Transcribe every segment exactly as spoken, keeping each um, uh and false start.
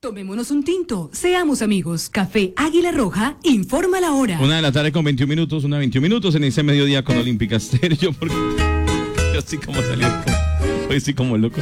Tomémonos un tinto, seamos amigos. Café Águila Roja, informa la hora. Una de la tarde con veintiún minutos, una veintiún minutos en ese mediodía con Olímpica Estéreo. Porque yo así como salió, hoy sí como loco.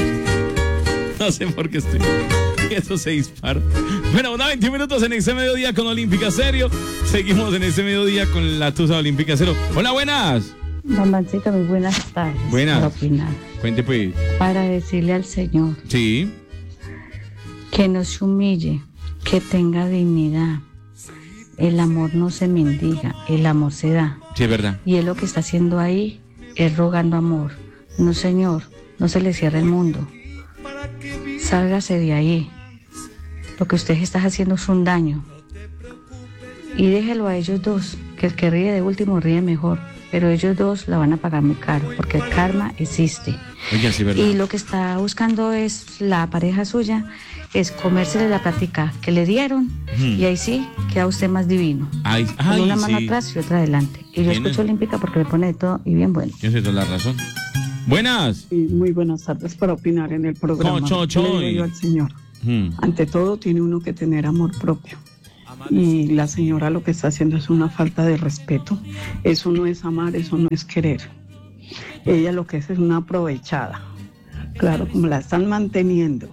No, no sé por qué estoy. Eso se dispara. Bueno, una veintiún minutos en ese mediodía con Olímpica Estéreo. Seguimos en ese mediodía con la Tusa Olímpica Estéreo. Hola, buenas. Bambancito, muy buenas tardes. Buenas. Para opinar. Cuente pues. Para decirle al Señor. Sí. Que no se humille, que tenga dignidad. El amor no se mendiga, el amor se da. Sí, es verdad. Y él lo que está haciendo ahí es rogando amor. No, Señor, no se le cierre el mundo. Sálgase de ahí. Lo que usted está haciendo es un daño. Y déjelo a ellos dos, que el que ríe de último ríe mejor. Pero ellos dos la van a pagar muy caro, porque el karma existe. Oiga, sí, verdad. Y lo que está buscando es la pareja suya, es comérsele la plática que le dieron, hmm. y ahí sí queda usted más divino. Ay, con ay, una mano sí. atrás y otra adelante. Y yo escucho Olímpica porque me pone de todo y bien bueno. Yo sé toda la razón. Buenas. Sí, muy buenas tardes para opinar en el programa. Cho, cho, cho, Le digo yo al Señor. Hmm. Ante todo tiene uno que tener amor propio. Y la señora lo que está haciendo es una falta de respeto. Eso no es amar, eso no es querer. Ella lo que es es una aprovechada. Claro, como la están manteniendo.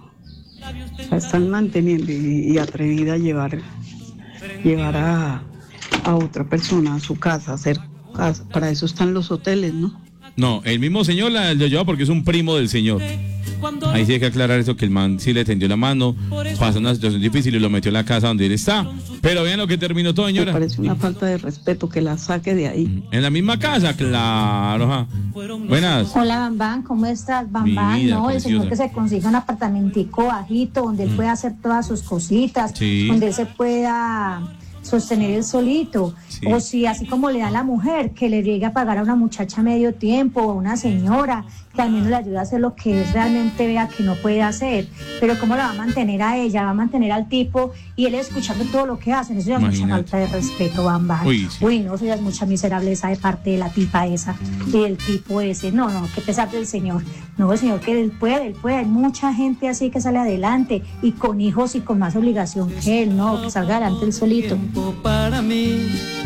La están manteniendo y, y atrevida a llevar, llevar a, a otra persona a su casa, a hacer casa. Para eso están los hoteles, ¿no? No, el mismo señor la lleva porque es un primo del señor. Ahí sí hay que aclarar eso, que el man sí le tendió la mano, pasó una situación difícil y lo metió en la casa donde él está. Pero vean lo que terminó todo, señora. Me parece una falta de respeto que la saque de ahí. En la misma casa, claro. Ja. Buenas. Hola, Bambán, ¿cómo estás, Bambán? No, el señor que se consiga un apartamentico bajito donde él mm. pueda hacer todas sus cositas, sí. donde él se pueda sostener él solito, sí. O si así como le da a la mujer, que le llegue a pagar a una muchacha medio tiempo o a una señora, que al menos le ayude a hacer lo que él realmente vea que no puede hacer, pero cómo la va a mantener a ella, va a mantener al tipo y él escuchando todo lo que hacen. Eso ya es mucha falta de respeto, Bambán. Uy, sí. Uy, no, eso ya es mucha miserableza de parte de la tipa esa y del tipo ese. No, no, qué pesar del señor. No, el señor que él puede, él puede. Hay mucha gente así que sale adelante y con hijos y con más obligación que él, no, que salga adelante él solito. Para mí.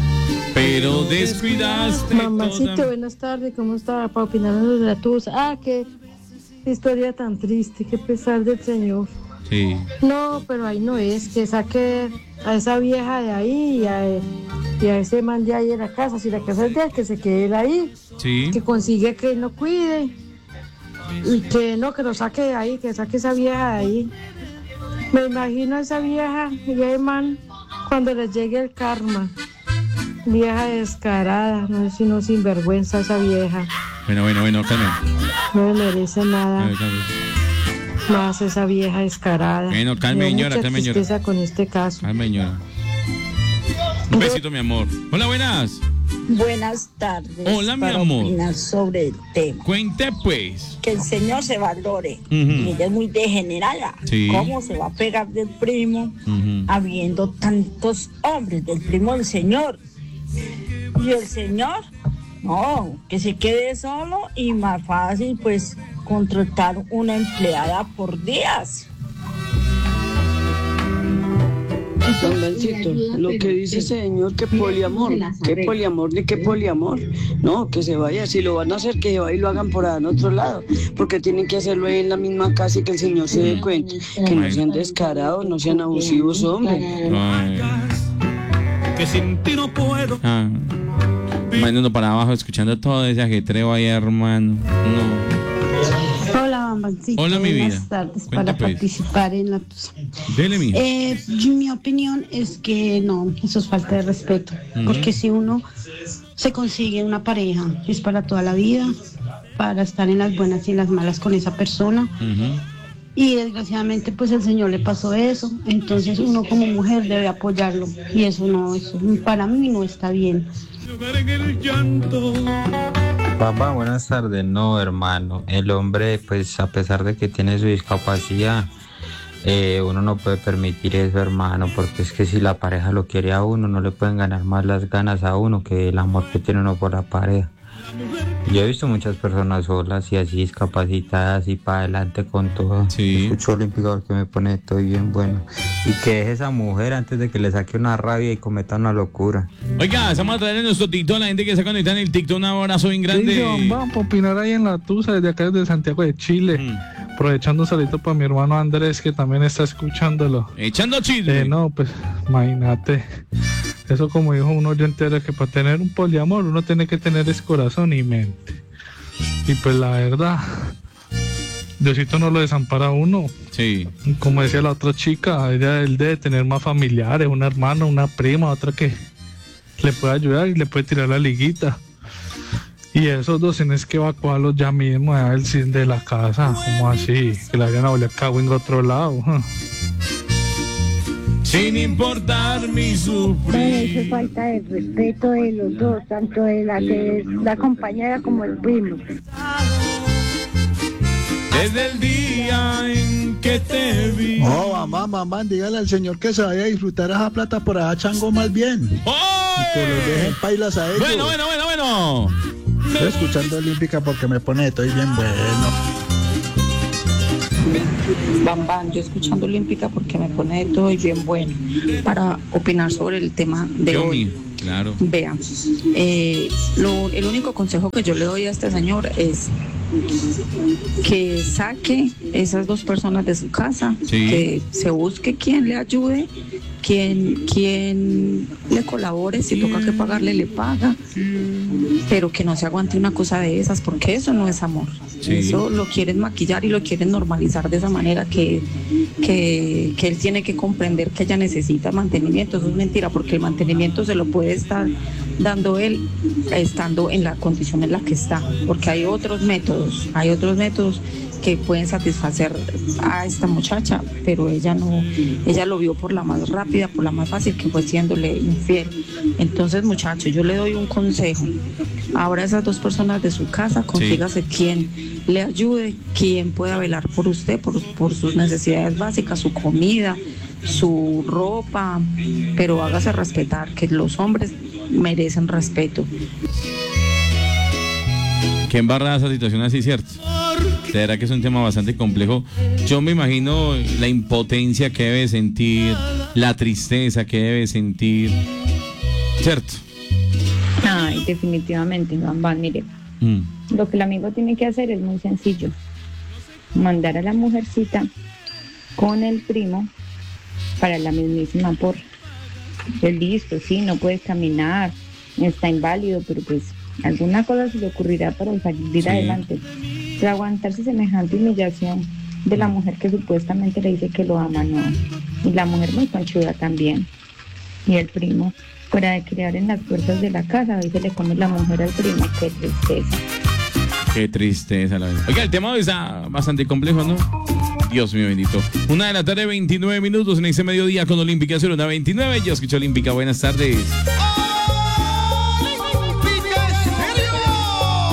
Pero descuidaste. Mamacito, toda... buenas tardes, ¿cómo está? Para opinar de la tusa. Ah, qué historia tan triste, qué pesar del señor. Sí. No, pero ahí no es, que saque a esa vieja de ahí y a, y a ese man de ahí en la casa. Si la casa es de él, que se quede él ahí. Sí. Que consigue que él no cuide. Y que no, que lo saque de ahí, que saque esa vieja de ahí. Me imagino a esa vieja y a ese man cuando les llegue el karma. Vieja descarada, no es sino sinvergüenza esa vieja. Bueno, bueno, bueno, calme. No me merece nada. Calme, calme. Más esa vieja descarada. Bueno, calme, señora, calme, señora. Tristeza con este caso. Calme, señora. Un besito, mi amor. Hola, buenas. Buenas tardes. Hola, mi para amor. Opinar sobre el tema. Cuente, pues. Que el señor se valore. Uh-huh. Y ella es muy degenerada. Sí. ¿Cómo se va a pegar del primo, uh-huh, habiendo tantos hombres del primo del señor? Y el señor, no, que se quede solo y más fácil, pues, contratar una empleada por días. Bambancito, lo que dice ese señor, que poliamor, que poliamor ni que poliamor, no, que se vaya, si lo van a hacer, que se vaya y lo hagan por allá en otro lado, porque tienen que hacerlo ahí en la misma casa y que el señor se dé cuenta, que no sean descarados, no sean abusivos, hombre. Ay. Que sin ti no puedo. Ah. Mandando para abajo, escuchando todo ese ajetreo ahí, hermano. No. Hola, Bambancito. Hola, mi vida. Buenas tardes. Cuenta, para pues. participar en la... Dele, mija. Eh, mi opinión es que no, eso es falta de respeto. Uh-huh. Porque si uno se consigue una pareja, es para toda la vida, para estar en las buenas y en las malas con esa persona. Uh-huh. Y desgraciadamente pues el señor le pasó eso, entonces uno como mujer debe apoyarlo y eso no, eso para mí no está bien. Papá, buenas tardes. No, hermano, el hombre pues a pesar de que tiene su discapacidad, eh, uno no puede permitir eso, hermano, porque es que si la pareja lo quiere a uno, no le pueden ganar más las ganas a uno que el amor que tiene uno por la pareja. Yo he visto muchas personas solas y así discapacitadas y para adelante con todo. Sí. Escucho Olímpica porque me pone todo bien bueno. Y que deje esa mujer antes de que le saque una rabia y cometa una locura. Oiga, estamos a traer en nuestro TikTok a la gente que se conecta en el TikTok. Un abrazo bien grande. Sí, John, vamos a opinar ahí en la Tusa, desde acá desde Santiago de Chile. Mm. Aprovechando un saludito para mi hermano Andrés, que también está escuchándolo. Echando chisme. Eh, no, pues, imagínate. Eso, como dijo un oyente, era que para tener un poliamor uno tiene que tener es corazón y mente. Y pues la verdad, Diosito no lo desampara a uno. Sí. Como decía la otra chica, ella, él debe tener más familiares, una hermana, una prima, otra que le puede ayudar y le puede tirar la liguita. Y esos dos tienes que evacuarlos ya mismo a él de la casa, como así, que le vayan a volver a cago en otro lado. Sin importar mi sufrir. Eso es falta de respeto de los dos, tanto de la que es la compañera como el primo. Desde el día en que te vi. Oh, mamá, mamá, dígale al señor que se vaya a disfrutar esa plata por allá, chango, más bien. ¡Oh! Y que los dejen pailas a ellos. Bueno, bueno, bueno, bueno. Estoy escuchando Olímpica porque me pone, estoy bien bueno. Bam, bam, yo escuchando Olímpica porque me pone de todo y bien bueno para opinar sobre el tema de yo hoy. Mío, claro. Vean, eh, lo, el único consejo que yo le doy a este señor es que saque esas dos personas de su casa, sí. Que se busque quien le ayude, quien, quien le colabore, si toca que pagarle, le paga, pero que no se aguante una cosa de esas, porque eso no es amor. Sí. Eso lo quieren maquillar y lo quieren normalizar de esa manera que, que, que él tiene que comprender que ella necesita mantenimiento. Eso es mentira, porque el mantenimiento se lo puede estar dando él estando en la condición en la que está, porque hay otros métodos, hay otros métodos que pueden satisfacer a esta muchacha, pero ella no, ella lo vio por la más rápida, por la más fácil, que fue siéndole infiel. Entonces, muchachos, yo le doy un consejo. Ahora esas dos personas de su casa, consígase sí. quien le ayude, quien pueda velar por usted, por, por sus necesidades básicas, su comida, su ropa, pero hágase respetar, que los hombres merecen respeto. ¿Qué embarra esa situación así, cierto? ¿Será que es un tema bastante complejo? Yo me imagino la impotencia que debe sentir, la tristeza que debe sentir, ¿cierto? Ay, definitivamente, Juan Van, mire, mm. lo que el amigo tiene que hacer es muy sencillo. Mandar a la mujercita con el primo para la mismísima porra. Pues listo, sí, no puedes caminar, está inválido, pero pues alguna cosa se le ocurrirá para salir sí. adelante. Pero aguantarse semejante humillación de la mujer que supuestamente le dice que lo ama, no. Y la mujer muy conchuda también. Y el primo, fuera de criar en las puertas de la casa, hoy se le come la mujer al primo. Qué tristeza. Qué tristeza la verdad. Oiga, el tema hoy está bastante complejo, ¿no? Dios mío bendito. Una de la tarde, veintinueve minutos en ese mediodía con Olímpica cero uno veintinueve. Yo escucho Olímpica. Buenas tardes.